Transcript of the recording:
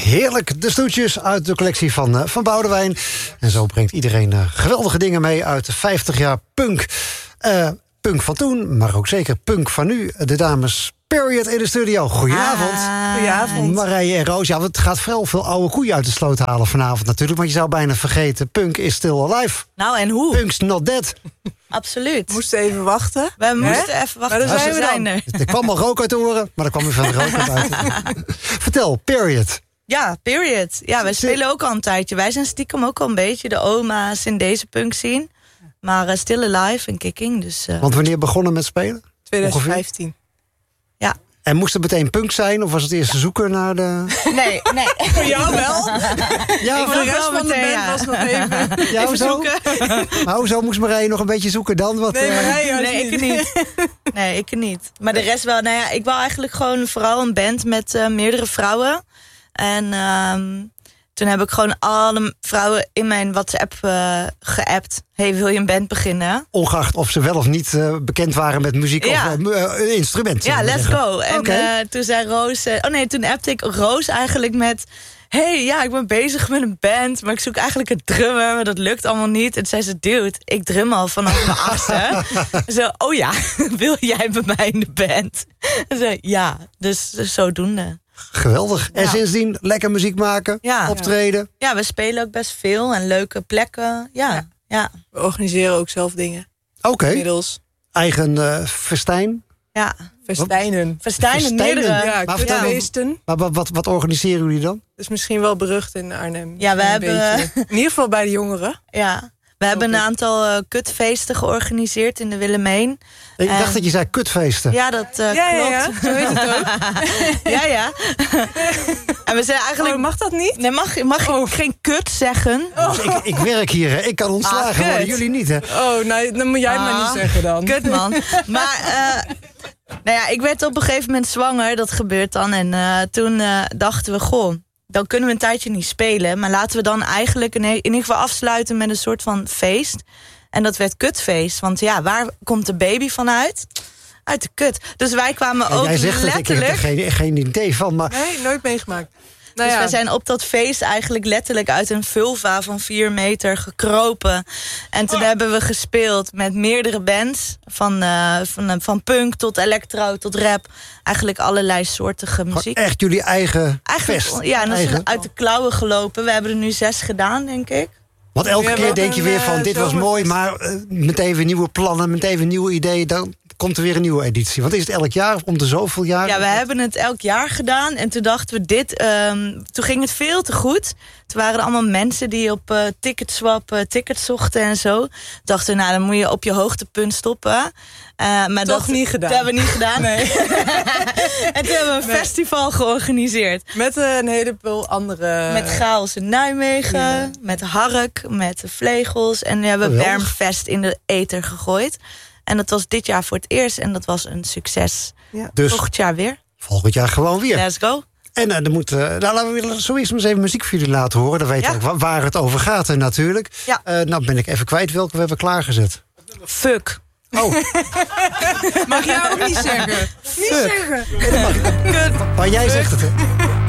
heerlijk. De stoetjes uit de collectie van Boudewijn. En zo brengt iedereen geweldige dingen mee uit de 50 jaar punk. Punk van toen, maar ook zeker punk van nu. De dames Period in de studio. Goedenavond. Goedenavond. Marije en Roos. Ja, het gaat veel oude koeien uit de sloot halen vanavond natuurlijk. Want je zou bijna vergeten, punk is still alive. Nou, en hoe? Punk's not dead. Absoluut. We moesten even wachten. We moesten even wachten. Maar daar zijn we dan. Er kwam al rook uit de oren, maar er kwam weer van de rook uit buiten. Vertel, Period. Ja, Period. Ja, wij spelen ook al een tijdje. Wij zijn stiekem ook al een beetje de oma's in deze punk scene. Maar still alive en kicking. Dus, Want wanneer begonnen met spelen? 2015. Ongeveer? Ja. En moest het meteen punk zijn? Of was het eerst zoeken naar de... Nee. Voor jou wel. Ja, Voor de rest van de band was nog even, ja, even zoeken. Maar hoezo moest Marije nog een beetje zoeken dan? Wat, Nee, ik niet. Nee, ik niet. Maar de rest wel. Nou ja, ik wou eigenlijk gewoon vooral een band met meerdere vrouwen. En toen heb ik gewoon alle vrouwen in mijn WhatsApp geappt. Hey, wil je een band beginnen? Ongeacht of ze wel of niet bekend waren met muziek of instrumenten. Ja, let's go. En toen zei Roos... toen appte ik Roos eigenlijk met... Hey, ja, ik ben bezig met een band, maar ik zoek eigenlijk een drummer, maar dat lukt allemaal niet. En toen zei ze, dude, ik drum al vanaf mijn 8e. Zo, oh ja, wil jij bij mij in de band? En zei, ja, dus zodoende. Geweldig. En sindsdien lekker muziek maken, optreden. Ja, we spelen ook best veel en leuke plekken. Ja. We organiseren ook zelf dingen. Oké. Inmiddels. Eigen festijn. Ja. Festijnen, meerdere. Ja, kutfeesten. Maar wat organiseren jullie dan? Dat is misschien wel berucht in Arnhem. Ja, we hebben... In ieder geval bij de jongeren. Ja, we hebben een aantal kutfeesten georganiseerd in de Willemijn. Ik dacht dat je zei kutfeesten. Ja, dat klopt. Ja, zo heet het ook. Ja. En we zijn eigenlijk... mag dat niet? Nee, mag ik geen kut zeggen? Dus ik werk hier, hè. Ik kan ontslagen worden, jullie niet, hè? Oh, nou, dan moet jij het maar niet zeggen dan. Kut, man. Maar... nou ja, ik werd op een gegeven moment zwanger, dat gebeurt dan. En toen dachten we, goh, dan kunnen we een tijdje niet spelen. Maar laten we dan eigenlijk in ieder geval afsluiten met een soort van feest. En dat werd kutfeest. Want ja, waar komt de baby vanuit? Uit de kut. Dus wij kwamen ook jij zegt letterlijk... Het, ik heb er geen idee van, maar... Nee, nooit meegemaakt. Dus wij zijn op dat feest eigenlijk letterlijk uit een vulva van 4 meter gekropen. En toen hebben we gespeeld met meerdere bands. Van punk tot electro tot rap. Eigenlijk allerlei soortige muziek. Echt jullie eigen fest? Ja, en dat is uit de klauwen gelopen. We hebben er nu 6 gedaan, denk ik. Want elke keer denk je weer van, dit was mooi, maar meteen weer nieuwe plannen, meteen weer nieuwe ideeën. Dan komt er weer een nieuwe editie. Want is het elk jaar of om de zoveel jaar? Ja, we hebben het elk jaar gedaan. En toen dachten we toen ging het veel te goed. Toen waren er allemaal mensen die op Ticketswap tickets zochten en zo. Dachten we, nou, dan moet je op je hoogtepunt stoppen. Maar Toch niet gedaan. Dat hebben we niet gedaan. Nee. En toen hebben we een festival georganiseerd. Met een heleboel andere... Met Chaos in Nijmegen, met Hark, met Vlegels. En we hebben Bermfest in de ether gegooid. En dat was dit jaar voor het eerst en dat was een succes. Ja. Dus volgend jaar weer. Volgend jaar gewoon weer. Let's go. En laten we zo eerst eens even muziek voor jullie laten horen. Dan weet je ook waar het over gaat natuurlijk. Ja. Nou ben ik even kwijt welke we hebben klaargezet. Fuck. Oh. Mag jij ook niet zeggen? Niet zeggen. Maar jij zegt het, hè?